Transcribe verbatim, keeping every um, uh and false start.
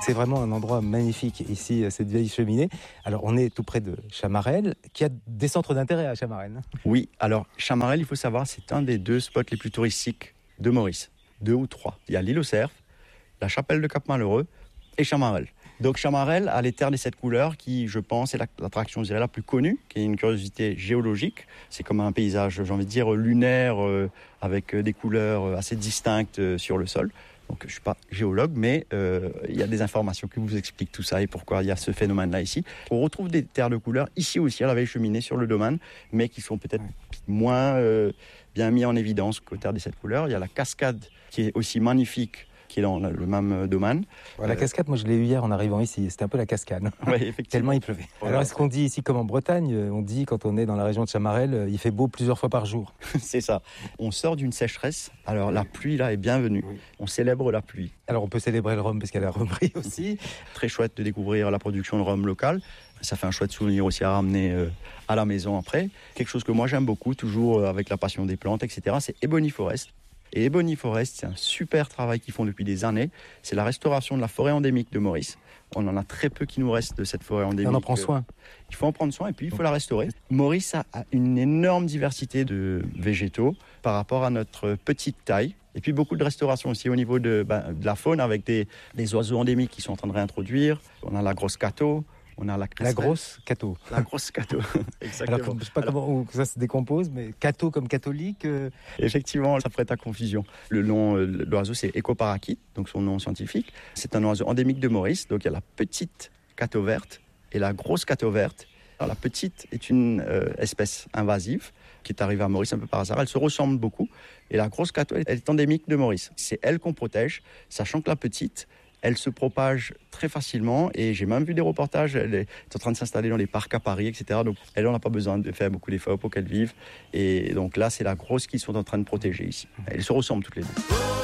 c'est vraiment un endroit magnifique ici, cette vieille cheminée. Alors on est tout près de Chamarel, qui a des centres d'intérêt à Chamarel. Oui, alors Chamarel, il faut savoir, c'est un des deux spots les plus touristiques de Maurice. Deux ou trois. Il y a l'île aux Cerfs, la chapelle de Cap-Malheureux et Chamarel. Donc Chamarel a les terres des sept couleurs qui, je pense, est l'attraction je dirais, la plus connue, qui est une curiosité géologique. C'est comme un paysage, j'ai envie de dire, lunaire, euh, avec des couleurs assez distinctes euh, sur le sol. Donc je ne suis pas géologue, mais euh, il y a des informations qui vous expliquent tout ça et pourquoi il y a ce phénomène-là ici. On retrouve des terres de couleurs ici aussi à la Vieille Cheminée sur le domaine, mais qui sont peut-être moins euh, bien mis en évidence qu'aux terres des sept couleurs. Il y a la cascade qui est aussi magnifique, qui est dans le même domaine. La cascade, moi je l'ai eu hier en arrivant ici, c'était un peu la cascade. Oui, effectivement. Tellement il pleuvait. Voilà. Alors est-ce qu'on dit ici comme en Bretagne, on dit quand on est dans la région de Chamarel, il fait beau plusieurs fois par jour. C'est ça. On sort d'une sécheresse, alors la pluie là est bienvenue. Oui. On célèbre la pluie. Alors on peut célébrer le rhum parce qu'il y a la rhumerie aussi. Très chouette de découvrir la production de rhum local. Ça fait un chouette souvenir aussi à ramener euh, à la maison après. Quelque chose que moi j'aime beaucoup, toujours avec la passion des plantes, et cetera. C'est Ebony Forest. Et Ebony Forest, c'est un super travail qu'ils font depuis des années. C'est la restauration de la forêt endémique de Maurice. On en a très peu qui nous reste de cette forêt endémique. Et on en prend soin. Il faut en prendre soin et puis il faut la restaurer. Maurice a une énorme diversité de végétaux par rapport à notre petite taille. Et puis beaucoup de restauration aussi au niveau de, ben, de la faune avec des, des oiseaux endémiques qui sont en train de réintroduire. On a la grosse cato. On a la, la grosse cato. La grosse cato, exactement. Alors, je ne sais pas Alors, comment ça se décompose, mais cato comme catholique euh... Effectivement, ça prête à confusion. Le nom de l'oiseau, c'est Écoparachite, donc son nom scientifique. C'est un oiseau endémique de Maurice. Donc, il y a la petite cato verte et la grosse cato verte. Alors, la petite est une euh, espèce invasive qui est arrivée à Maurice un peu par hasard. Elle se ressemble beaucoup. Et la grosse cato, elle est endémique de Maurice. C'est elle qu'on protège, sachant que la petite... elle se propage très facilement et j'ai même vu des reportages, elle est en train de s'installer dans les parcs à Paris, et cetera. Donc elle, on n'a pas besoin de faire beaucoup d'efforts pour qu'elle vive. Et donc là, c'est la grosse qu'ils sont en train de protéger ici. Elles se ressemblent toutes les deux.